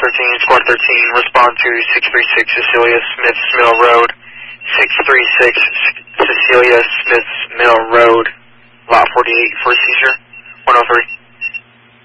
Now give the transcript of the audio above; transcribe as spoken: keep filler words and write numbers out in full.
thirteen, Squad thirteen, respond to six three six Cecilia Smith's Mill Road, six three six Cecilia Smith's Mill Road, lot forty-eight for seizure, one oh three.